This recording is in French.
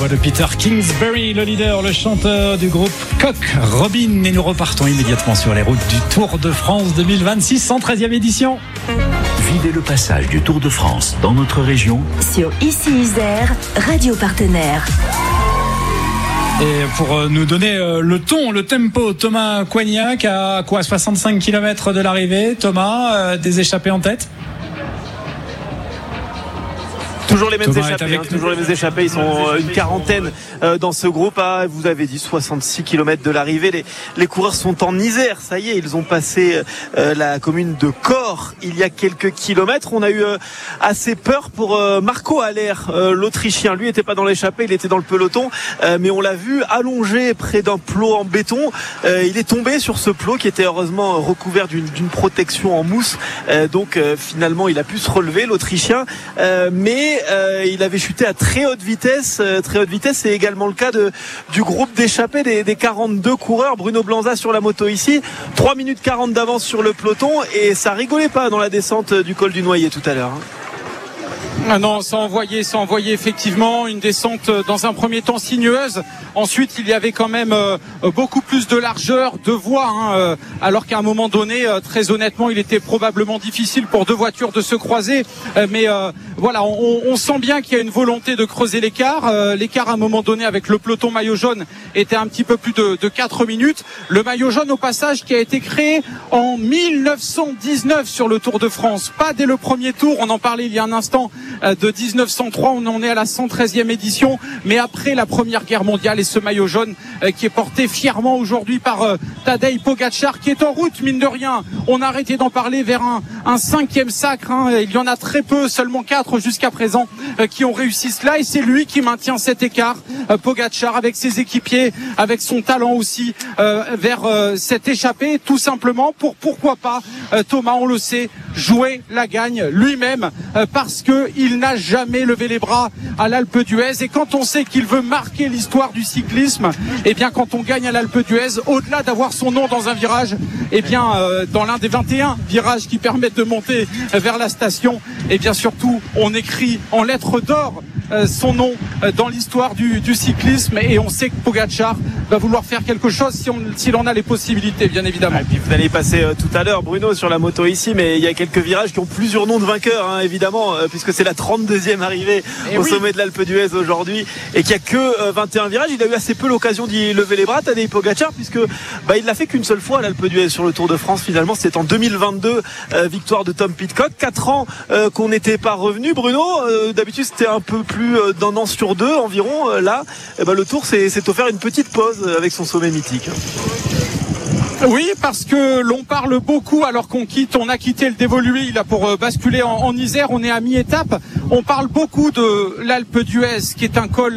voix de Peter Kingsbury, le leader, le chanteur du groupe Coq Robin. Et nous repartons immédiatement sur les routes du Tour de France 2026, 113e édition. Vivez le passage du Tour de France dans notre région sur ICI Isère, radio partenaire. Et pour nous donner le ton, le tempo, Thomas Coignac à 65 km de l'arrivée. Thomas, des échappées en tête? Toujours les mêmes échappées, toujours les mêmes échappées. Ils sont une quarantaine dans ce groupe. Vous avez dit 66 km de l'arrivée. Les coureurs sont en Isère. Ça y est, ils ont passé la commune de Cor il y a quelques kilomètres. On a eu assez peur pour Marco Haller, l'Autrichien. Lui n'était pas dans l'échappée, il était dans le peloton. Mais on l'a vu allongé près d'un plot en béton. Il est tombé sur ce plot qui était heureusement recouvert d'une protection en mousse. Donc finalement, il a pu se relever, l'Autrichien. Mais il avait chuté à très haute vitesse. C'est également le cas du groupe d'échappés des 42 coureurs. Bruno Blanza sur la moto ici, 3 minutes 40 d'avance sur le peloton, et ça rigolait pas dans la descente du col du Noyer tout à l'heure. Ah non, ça envoyait effectivement une descente dans un premier temps sinueuse. Ensuite, il y avait quand même beaucoup plus de largeur de voie, alors qu'à un moment donné, très honnêtement, il était probablement difficile pour deux voitures de se croiser. Mais voilà, on sent bien qu'il y a une volonté de creuser l'écart. L'écart à un moment donné avec le peloton maillot jaune était un petit peu plus de 4 minutes. Le maillot jaune au passage qui a été créé en 1919 sur le Tour de France. Pas dès le premier tour, on en parlait il y a un instant, de 1903, on en est à la 113e édition, mais après la Première Guerre mondiale, et ce maillot jaune qui est porté fièrement aujourd'hui par Tadej Pogačar, qui est en route, mine de rien. On a arrêté d'en parler vers un 5e sacre, il y en a très peu, seulement 4 jusqu'à présent, qui ont réussi cela, et c'est lui qui maintient cet écart, Pogačar, avec ses équipiers, avec son talent aussi, vers cette échappée, tout simplement pour, pourquoi pas, Thomas, on le sait, jouer la gagne lui-même, parce que il n'a jamais levé les bras à l'Alpe d'Huez, et quand on sait qu'il veut marquer l'histoire du cyclisme, et bien quand on gagne à l'Alpe d'Huez, au-delà d'avoir son nom dans un virage, et bien dans l'un des 21 virages qui permettent de monter vers la station, et bien surtout on écrit en lettres d'or son nom dans l'histoire du cyclisme, et on sait que Pogačar va vouloir faire quelque chose s'il en a les possibilités, bien évidemment. Et puis vous allez passer tout à l'heure, Bruno, sur la moto ici, mais il y a quelques virages qui ont plusieurs noms de vainqueurs, évidemment, puisque c'est la 32e arrivée au sommet de l'Alpe d'Huez aujourd'hui, et qu'il n'y a que 21 virages. Il a eu assez peu l'occasion d'y lever les bras, Tadej Pogačar, puisque il l'a fait qu'une seule fois à l'Alpe d'Huez sur le Tour de France. Finalement, c'était en 2022, victoire de Tom Pidcock. 4 ans qu'on n'était pas revenu, Bruno. D'habitude, c'était un peu plus d'un an sur deux environ. Là, le Tour s'est offert une petite pause avec son sommet mythique. Oui, parce que l'on parle beaucoup alors on a quitté le dévolué là pour basculer en Isère. On est à mi-étape. On parle beaucoup de l'Alpe d'Huez, qui est un col